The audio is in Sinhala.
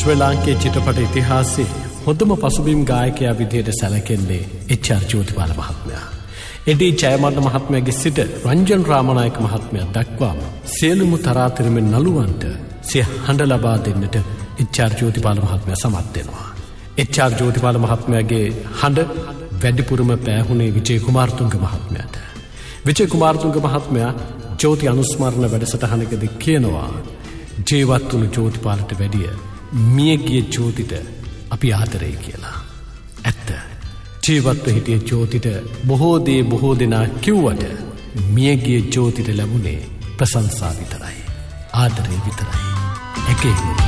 ශ්‍රී ලාංකේය චිත්‍රපට ඉතිහාසයේ හොඳම පසුබිම් ගායකයා විදිහට සැලකෙන්නේ එච්.ආර්. ජෝතිපාල මහත්මයා. එඩී ජයමන්න මහත්මයාගේ සිට රංජන් රාමනායක මහත්මයා දක්වාම සියලුම තරාතිරමේ නළුවන්ට සිය හඬ ලබා දෙන්නට එච්.ආර්. ජෝතිපාල මහත්මයා සමත් වෙනවා. එච්.ආර්. ජෝතිපාල මහත්මයාගේ හඬ වැඩිපුරම පෑහුනේ විජේ කුමාරතුංග මහත්මයාට. විජේ කුමාරතුංග මහත්මයා ජෝති අනුස්මරණ වැඩසටහනකදී කියනවා ජීවත් වුණු ජෝතිපාලට වැඩිය මියගිය ජෝතිට අපි ආදරේ කියලා. ඇත්ත. ජීවත්ව හිටිය ජෝතිට බොහෝ දෙනා කිව්වට මියගිය ජෝතිට ලැබුණේ ප්‍රශංසා විතරයි. ආදරේ විතරයි. එකේ